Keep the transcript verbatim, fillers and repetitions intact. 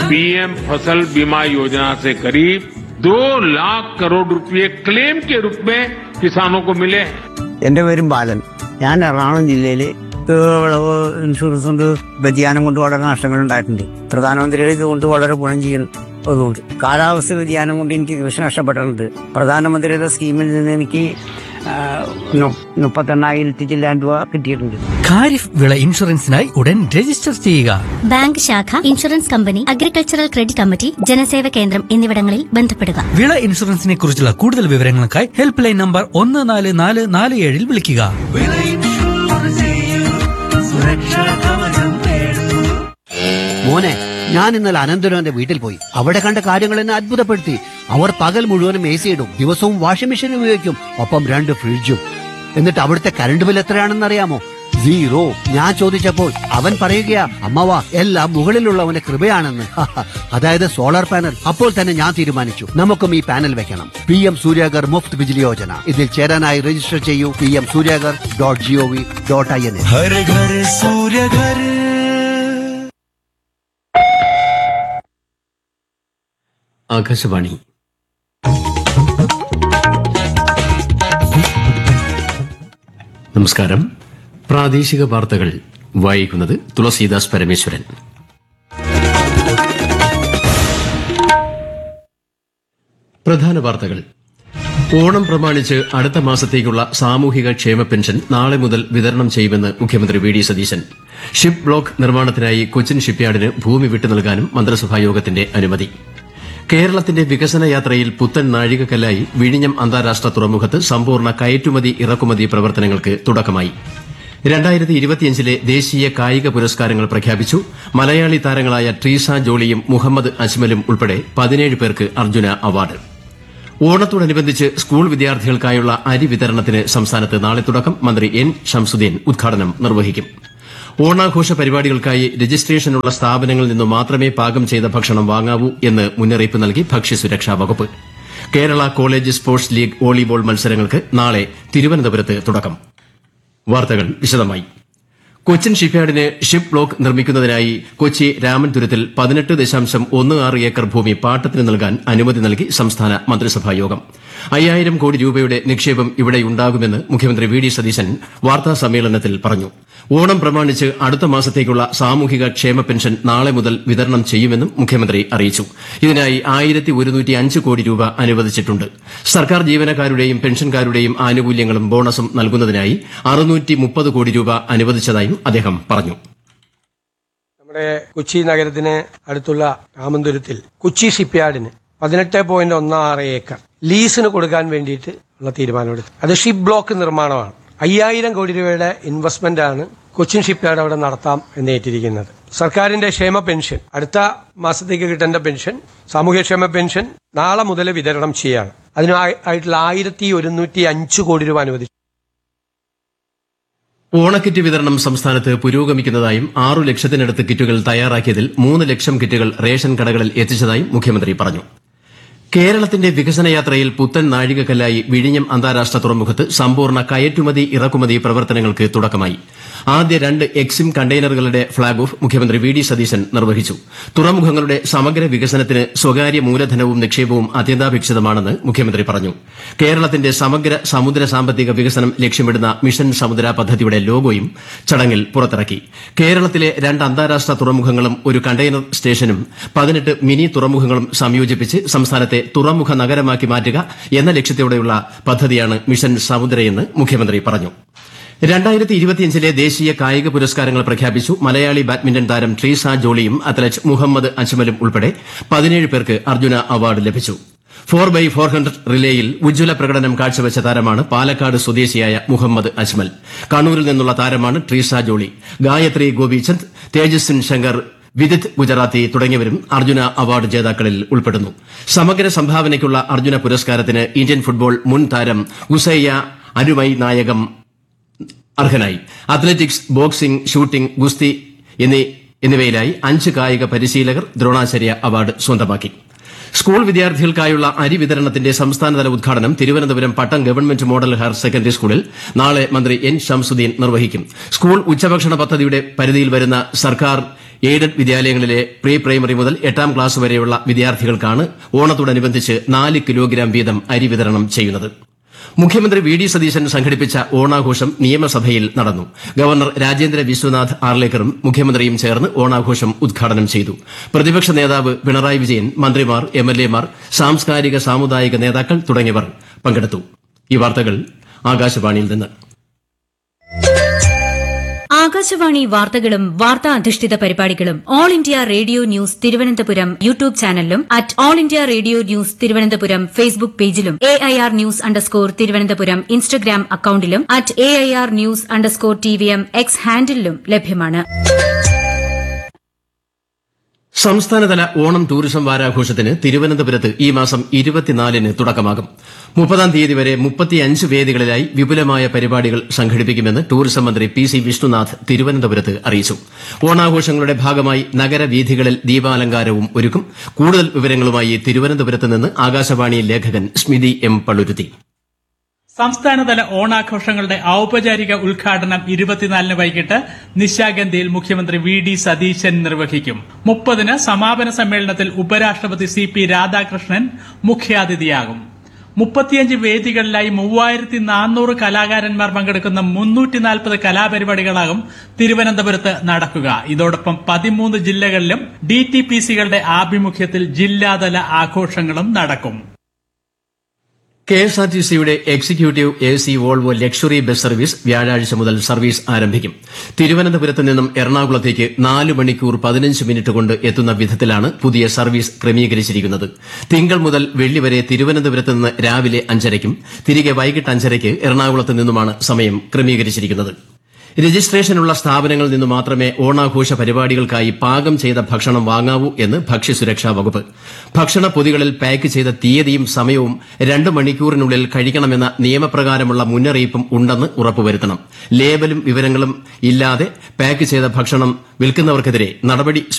PM फसल बीमा योजना से करीब दो लाख करोड़ रुपए क्लेम के रूप में किसानों को मिले हैं। എന്റെ പേരും ബാലൻ. ഞാൻ എറണാകുളം ജില്ലയിൽ വിളവ് ഇൻഷുറൻസ് കൊണ്ട് വ്യതിയാനം കൊണ്ട് വളരെ നഷ്ടങ്ങൾ ഉണ്ടായിട്ടുണ്ട്. പ്രധാനമന്ത്രിയുടെ ഇതുകൊണ്ട് വളരെ ഗുണം ചെയ്യുന്നതുകൊണ്ട് കാലാവസ്ഥ വ്യതിയാനം കൊണ്ട് എനിക്ക് കൃഷി നഷ്ടപ്പെട്ടിട്ടുണ്ട്. പ്രധാനമന്ത്രിയുടെ സ്കീമിൽ നിന്ന് എനിക്ക് മുപ്പത്തെണ്ണായിരത്തി ചില്ലാൻ രൂപ കിട്ടിയിട്ടുണ്ട്. ഖാരിഫ് വിള ഇൻഷുറൻസിനായി ഉടൻ രജിസ്റ്റർ ചെയ്യുക. ബാങ്ക് ശാഖ, insurance company, agricultural credit committee, ജനസേവ കേന്ദ്രം എന്നിവിടങ്ങളിൽ ബന്ധപ്പെടുക. വിള ഇൻഷുറൻസിനെ കുറിച്ചുള്ള കൂടുതൽ വിവരങ്ങൾക്കായി ഹെൽപ്പ് ലൈൻ നമ്പർ ഒന്ന് നാല് നാല് നാല് ഏഴിൽ വിളിക്കുക. മോനെ, ഞാൻ ഇന്നലെ അനന്തരവന്റെ വീട്ടിൽ പോയി. അവിടെ കണ്ട കാര്യങ്ങൾ എന്നെ അത്ഭുതപ്പെടുത്തി. അവർ പകൽ മുഴുവനും എ സി ഇടും, ദിവസവും വാഷിംഗ് മെഷീൻ ഉപയോഗിക്കും, ഒപ്പം രണ്ട് ഫ്രിഡ്ജും. എന്നിട്ട് അവിടുത്തെ കറണ്ട് ബിൽ എത്രയാണെന്ന് അറിയാമോ? സീറോ. ഞാൻ ചോദിച്ചപ്പോൾ അവൻ പറയുകയാ, അമ്മവാ എല്ലാം മുകളിലുള്ളവന്റെ കൃപയാണെന്ന്. അതായത് സോളാർ പാനൽ. അപ്പോൾ തന്നെ ഞാൻ തീരുമാനിച്ചു, നമുക്കും ഈ പാനൽ വെക്കണം. P M Suryaghar Muft Bijli Yojana. ഇതിൽ ചേരാനായി രജിസ്റ്റർ ചെയ്യൂ. P M Suryaghar dot G O V dot I N. Akashvani. നമസ്കാരം. പ്രാദേശിക വാർത്തകൾ വായിക്കുന്നത് തുളസീദാസ് പരമേശ്വരൻ. പ്രധാന വാർത്തകൾ. ഓണം പ്രമാണിച്ച് അടുത്ത മാസത്തേക്കുള്ള സാമൂഹിക ക്ഷേമ പെൻഷൻ നാളെ മുതൽ വിതരണം ചെയ്യുമെന്ന് മുഖ്യമന്ത്രി V D Satheesan. Ship block നിർമ്മാണത്തിനായി കൊച്ചിൻ ഷിപ്പ്യാർഡിന് ഭൂമി വിട്ടു നൽകാനും മന്ത്രിസഭായോഗത്തിന്റെ അനുമതി. കേരളത്തിന്റെ വികസന യാത്രയിൽ പുത്തൻ നാഴികക്കല്ലായി വിഴിഞ്ഞം അന്താരാഷ്ട്ര തുറമുഖത്ത് സമ്പൂർണ്ണ കയറ്റുമതി ഇറക്കുമതി പ്രവർത്തനങ്ങൾക്ക് തുടക്കമായി. രണ്ടായിരത്തി ഇരുപത്തിയഞ്ചിലെ ദേശീയ കായിക പുരസ്കാരങ്ങൾ പ്രഖ്യാപിച്ചു. മലയാളി താരങ്ങളായ ട്രീസ ജോളിയും മുഹമ്മദ് അജ്മലും ഉൾപ്പെടെ പതിനേഴ് പേർക്ക് അർജുന അവാർഡ്. ഓണത്തോടനുബന്ധിച്ച് സ്കൂൾ വിദ്യാർത്ഥികൾക്കായുള്ള അരി വിതരണത്തിന് സംസ്ഥാനത്ത് നാളെ തുടക്കം. മന്ത്രി എൻ ഷംസുദ്ദീൻ ഉദ്ഘാടനം നിർവഹിക്കും. ഓണാഘോഷ പരിപാടികൾക്കായി രജിസ്ട്രേഷനുള്ള സ്ഥാപനങ്ങളിൽ നിന്നു മാത്രമേ പാകം ചെയ്ത ഭക്ഷണം വാങ്ങാവൂ എന്ന് മുന്നറിയിപ്പ് നൽകി ഭക്ഷ്യസുരക്ഷാ വകുപ്പ്. Kerala college sports league volleyball മത്സരങ്ങൾക്ക് നാളെ തിരുവനന്തപുരത്ത് തുടക്കം. വാർത്തകൾ വിശദമായി. കൊച്ചിൻ ഷിപ്പ്യാർഡിന് ഷിപ്പ് ബ്ലോക്ക് നിർമ്മിക്കുന്നതിനായി കൊച്ചി രാമൻതുരത്തിൽ പതിനെട്ട് ദശാംശം ഒന്ന് ആറ് ഏക്കർ ഭൂമി പാട്ടത്തിന് നൽകാൻ അനുമതി നൽകി സംസ്ഥാന മന്ത്രിസഭായോഗം. അയ്യായിരം കോടി രൂപയുടെ നിക്ഷേപം ഇവിടെയുണ്ടാകുമെന്ന് മുഖ്യമന്ത്രി വി ഡി സതീശൻ വാർത്താസമ്മേളനത്തിൽ പറഞ്ഞു. ഓണം പ്രമാണിച്ച് അടുത്ത മാസത്തേക്കുള്ള സാമൂഹിക ക്ഷേമ പെൻഷൻ നാളെ മുതൽ വിതരണം ചെയ്യുമെന്നും മുഖ്യമന്ത്രി അറിയിച്ചു. ഇതിനായി ആയിരത്തി ഒരുന്നൂറ്റി അഞ്ച് കോടി രൂപ അനുവദിച്ചിട്ടുണ്ട്. സർക്കാർ ജീവനക്കാരുടെയും പെൻഷൻകാരുടെയും ആനുകൂല്യങ്ങളും ബോണസും നൽകുന്നതിനായി അറുന്നൂറ്റി മുപ്പത് കോടി രൂപ അനുവദിച്ചതായും അദ്ദേഹം പറഞ്ഞു. നമ്മുടെ കൊച്ചി നഗരത്തിന് അടുത്തുള്ള രാമന്തുരത്തിൽ കൊച്ചി ഷിപ്പ്യാർഡിന് പതിനെട്ട് പോയിന്റ് ഒന്ന് ആറ് ഏക്കർ ലീസിന് കൊടുക്കാൻ വേണ്ടിയിട്ട് ഉള്ള തീരുമാനമെടുത്തു. അത് ഷിപ്പ് ബ്ലോക്ക് നിർമ്മാണമാണ്. അയ്യായിരം കോടി രൂപയുടെ ഇൻവെസ്റ്റ്മെന്റ് ആണ് കൊച്ചിൻ ഷിപ്പ്യാർഡ് അവിടെ നടത്താം എന്നേറ്റിരിക്കുന്നത്. സർക്കാരിന്റെ ക്ഷേമ പെൻഷൻ അടുത്ത മാസത്തേക്ക് കിട്ടേണ്ട പെൻഷൻ, സാമൂഹ്യക്ഷേമ പെൻഷൻ നാളെ മുതൽ വിതരണം ചെയ്യാണ്. അതിനായിട്ടുള്ള ആയിരത്തി ഒരുന്നൂറ്റി അഞ്ച് കോടി രൂപ അനുവദിച്ചു. ഓണക്കിറ്റ് വിതരണം സംസ്ഥാനത്ത് പുരോഗമിക്കുന്നതായും ആറു ലക്ഷത്തിനടുത്ത് കിറ്റുകൾ തയ്യാറാക്കിയതിൽ മൂന്ന് ലക്ഷം കിറ്റുകൾ റേഷൻ കടകളിൽ എത്തിച്ചതായും മുഖ്യമന്ത്രി പറഞ്ഞു. കേരളത്തിന്റെ വികസനയാത്രയിൽ പുത്തൻ നാഴികക്കല്ലായി വിഴിഞ്ഞം അന്താരാഷ്ട്ര തുറമുഖത്ത് സമ്പൂർണ്ണ കയറ്റുമതി ഇറക്കുമതി പ്രവർത്തനങ്ങൾക്ക് തുടക്കമായി. ആദ്യ രണ്ട് എക്സിം കണ്ടെയ്നറുകളുടെ ഫ്ളാഗ് ഓഫ് മുഖ്യമന്ത്രി വി ഡി സതീശൻ നിർവഹിച്ചു. തുറമുഖങ്ങളുടെ സമഗ്ര വികസനത്തിന് സ്വകാര്യ മൂലധനവും നിക്ഷേപവും അത്യന്താപേക്ഷിതമാണെന്ന് മുഖ്യമന്ത്രി പറഞ്ഞു. കേരളത്തിന്റെ സമഗ്ര സമുദ്ര സാമ്പത്തിക വികസനം ലക്ഷ്യമിടുന്ന മിഷൻ സമുദ്ര പദ്ധതിയുടെ ലോഗോയും ചടങ്ങിൽ പുറത്തിറക്കി. കേരളത്തിലെ രണ്ട് അന്താരാഷ്ട്ര തുറമുഖങ്ങളും ഒരു കണ്ടെയ്നർ സ്റ്റേഷനും പതിനെട്ട് മിനി തുറമുഖങ്ങളും സംയോജിപ്പിച്ച് സംസ്ഥാനത്തെ തുറമുഖ നഗരമാക്കി മാറ്റുക എന്ന ലക്ഷ്യത്തോടെയുള്ള പദ്ധതിയാണ് മിഷൻ സമുദ്രയെന്ന് മുഖ്യമന്ത്രി പറഞ്ഞു. രണ്ടായിരത്തി ഇരുപത്തിയഞ്ചിലെ ദേശീയ കായിക പുരസ്കാരങ്ങൾ പ്രഖ്യാപിച്ചു. മലയാളി ബാഡ്മിന്റൺ താരം ട്രീസ ജോളിയും അത്ലറ്റ് മുഹമ്മദ് അജ്മലും ഉൾപ്പെടെ പതിനേഴ് പേർക്ക് അർജുന അവാർഡ് ലഭിച്ചു. ഫോർ ബൈ ഫോർ ഹൺഡ്രഡ് റിലേയിൽ ഉജ്ജ്വല പ്രകടനം കാഴ്ചവെച്ച താരമാണ് പാലക്കാട് സ്വദേശിയായ മുഹമ്മദ് അജ്മൽ. കണ്ണൂരിൽ നിന്നുള്ള താരമാണ് ട്രീസ ജോളി. ഗായത്രി ഗോപിചന്ദ്, തേജസ്വിൻ ശങ്കർ, വിദിത് ഗുജറാത്തി തുടങ്ങിയവരും അർജുന അവാർഡ് ജേതാക്കളിൽ ഉൾപ്പെടുന്നു. സമഗ്ര സംഭാവനയ്ക്കുള്ള അർജുന പുരസ്കാരത്തിന് ഇന്ത്യൻ ഫുട്ബോൾ മുൻ താരം ഉസയ്യ അനുമൈ നായകം അർഹനായി. അത്ലറ്റിക്സ്, ബോക്സിംഗ്, ഷൂട്ടിംഗ്, ഗുസ്തി എന്നിവയിലായി അഞ്ച് കായിക പരിശീലകർ ദ്രോണാചാര്യ അവാർഡ് സ്വന്തമാക്കി. സ്കൂൾ വിദ്യാർത്ഥികൾക്കായുള്ള അരി വിതരണത്തിന്റെ സംസ്ഥാനതല ഉദ്ഘാടനം തിരുവനന്തപുരം പട്ടം ഗവൺമെന്റ് മോഡൽ ഹയർ സെക്കൻഡറി സ്കൂളിൽ നാളെ മന്ത്രി എൻ ഷംസുദ്ദീൻ നിർവഹിക്കും. സ്കൂൾ ഉച്ചഭക്ഷണ പദ്ധതിയുടെ പരിധിയിൽ വരുന്ന സർക്കാർ എയ്ഡഡ് വിദ്യാലയങ്ങളിലെ പ്രീ പ്രൈമറി മുതൽ എട്ടാം ക്ലാസ് വരെയുള്ള വിദ്യാർത്ഥികൾക്കാണ് ഓണത്തോടനുബന്ധിച്ച് നാല് കിലോഗ്രാം വീതം അരി വിതരണം ചെയ്യുന്നത്. മുഖ്യമന്ത്രി വി ഡി സതീശൻ സംഘടിപ്പിച്ച ഓണാഘോഷം നിയമസഭയിൽ നടന്നു. ഗവർണർ രാജേന്ദ്ര വിശ്വനാഥ് ആർലേക്കറും മുഖ്യമന്ത്രിയും ചേർന്ന് ഓണാഘോഷം ഉദ്ഘാടനം ചെയ്തു. പ്രതിപക്ഷ നേതാവ് പിണറായി വിജയൻ, മന്ത്രിമാർ, എംഎൽഎമാർ, സാംസ്കാരിക സാമുദായിക നേതാക്കൾ തുടങ്ങിയവർ പങ്കെടുത്തു. ഈ വാർത്തകൾ ആകാശവാണിയിൽ നിന്ന്. ആകാശവാണി വാർത്തകളും വാർത്താ അധിഷ്ഠിത പരിപാടികളും all India radio news Thiruvananthapuram YouTube ചാനലിലും at all India radio news Thiruvananthapuram Facebook പേജിലും A I R news underscore Thiruvananthapuram Instagram അക്കൌണ്ടിലും at A I R news underscore T V M X ഹാൻഡിലും ലഭ്യമാണ്. സംസ്ഥാനതല ഓണം ടൂറിസം വാരാഘോഷത്തിന് തിരുവനന്തപുരത്ത് ഈ മാസം ഇരുപത്തിനാലിന് തുടക്കമാകും. മുപ്പതാം തീയതി വരെ മുപ്പത്തിയഞ്ച് വേദികളിലായി വിപുലമായ പരിപാടികൾ സംഘടിപ്പിക്കുമെന്ന് ടൂറിസം മന്ത്രി പി സി വിഷ്ണുനാഥ് തിരുവനന്തപുരത്ത് അറിയിച്ചു. ഓണാഘോഷങ്ങളുടെ ഭാഗമായി നഗരവീഥികളിൽ ദീപാലങ്കാരവും ഒരുക്കും. കൂടുതൽ വിവരങ്ങളുമായി തിരുവനന്തപുരത്ത് നിന്ന് ആകാശവാണി ലേഖകൻ സ്മിതി എം പള്ളുരുത്തി. സംസ്ഥാനതല ഓണാഘോഷങ്ങളുടെ ഔപചാരിക ഉദ്ഘാടനം ഇരുപത്തിനാലിന് വൈകിട്ട് നിശാഗന്ധിയിൽ മുഖ്യമന്ത്രി വി ഡി സതീശൻ നിർവഹിക്കും. മുപ്പതിന് സമാപന സമ്മേളനത്തിൽ ഉപരാഷ്ട്രപതി സി പി രാധാകൃഷ്ണൻ മുഖ്യാതിഥിയാകും. മുപ്പത്തിയഞ്ച് വേദികളിലായി മൂവായിരത്തി നാനൂറ് കലാകാരന്മാർ പങ്കെടുക്കുന്ന മുന്നൂറ്റി നാൽപ്പത് കലാപരിപാടികളാകും തിരുവനന്തപുരത്ത് നടക്കുക. ഇതോടൊപ്പം പതിമൂന്ന് ജില്ലകളിലും ഡി ടി പി സികളുടെ ആഭിമുഖ്യത്തിൽ ജില്ലാതല ആഘോഷങ്ങളും നടക്കും. കെ എസ് ആർ ടി സിയുടെ executive A C Volvo luxury bus service വ്യാഴാഴ്ച മുതൽ സർവീസ് ആരംഭിക്കും. തിരുവനന്തപുരത്ത് നിന്നും എറണാകുളത്തേക്ക് നാല് മണിക്കൂർ പതിനഞ്ച് മിനിറ്റ് കൊണ്ട് എത്തുന്ന വിധത്തിലാണ് പുതിയ സർവീസ് ക്രമീകരിച്ചിരിക്കുന്നത്. തിങ്കൾ മുതൽ വെള്ളി വരെ തിരുവനന്തപുരത്ത് നിന്ന് രാവിലെ അഞ്ചരയ്ക്കും തിരികെ വൈകിട്ട് അഞ്ചരയ്ക്ക് എറണാകുളത്ത് നിന്നുമാണ് സമയം ക്രമീകരിച്ചിരിക്കുന്നത്. രജിസ്ട്രേഷനുള്ള സ്ഥാപനങ്ങളിൽ നിന്ന് മാത്രമേ ഓണാഘോഷ പരിപാടികൾക്കായി പാകം ചെയ്ത ഭക്ഷണം വാങ്ങാവൂ എന്ന് ഭക്ഷ്യസുരക്ഷാ വകുപ്പ്. ഭക്ഷണ പൊതികളിൽ പാക്ക് ചെയ്ത തീയതിയും സമയവും രണ്ട് മണിക്കൂറിനുള്ളിൽ കഴിക്കണമെന്ന നിയമപ്രകാരമുള്ള മുന്നറിയിപ്പും ഉണ്ടെന്ന് ഉറപ്പുവരുത്തണം. ലേബലും വിവരങ്ങളും ഇല്ലാതെ പാക്ക് ചെയ്ത ഭക്ഷണം വിൽക്കുന്നവർക്കെതിരെ നടപടി